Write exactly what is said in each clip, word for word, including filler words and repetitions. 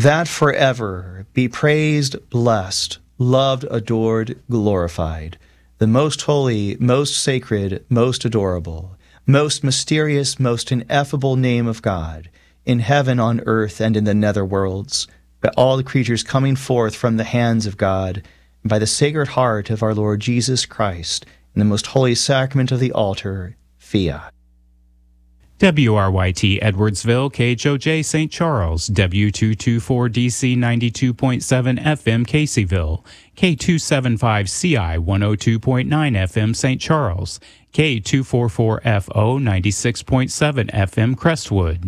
that forever be praised, blessed, loved, adored, glorified, the most holy, most sacred, most adorable, most mysterious, most ineffable name of God, in heaven, on earth, and in the nether worlds, by all the creatures coming forth from the hands of God, and by the Sacred Heart of our Lord Jesus Christ, in the most holy sacrament of the altar, fiat. W R Y T Edwardsville, K H O J Saint Charles, W two twenty-four D C ninety-two point seven F M Caseyville, K two seventy-five C I one oh two point nine F M Saint Charles, K two forty-four F O ninety-six point seven F M Crestwood.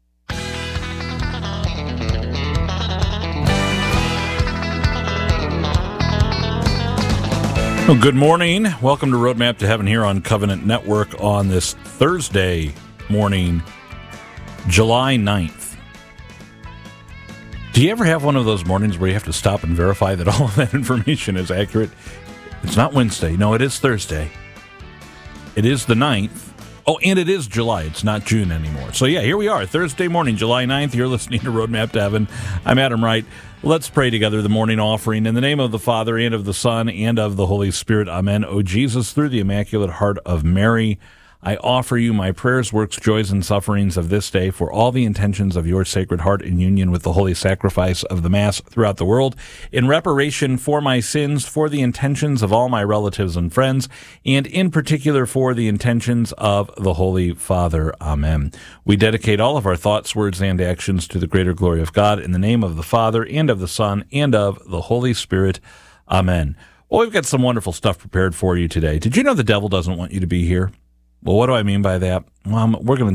Well, good morning. Welcome to Roadmap to Heaven here on Covenant Network on this Thursday morning, July ninth. Do you ever have one of those mornings where you have to stop and verify that all of that information is accurate? It's not Wednesday. No, it is Thursday. It is the ninth. Oh, and it is July. It's not June anymore. So, yeah, here we are, Thursday morning, July ninth. You're listening to Roadmap to Heaven. I'm Adam Wright. Let's pray together the morning offering. In the name of the Father, and of the Son, and of the Holy Spirit. Amen. O Jesus, through the Immaculate Heart of Mary, I offer you my prayers, works, joys, and sufferings of this day for all the intentions of your Sacred Heart in union with the holy sacrifice of the Mass throughout the world, in reparation for my sins, for the intentions of all my relatives and friends, and in particular for the intentions of the Holy Father. Amen. We dedicate all of our thoughts, words, and actions to the greater glory of God, in the name of the Father, and of the Son, and of the Holy Spirit. Amen. Well, we've got some wonderful stuff prepared for you today. Did you know the devil doesn't want you to be here? Well, what do I mean by that? Well, we're going to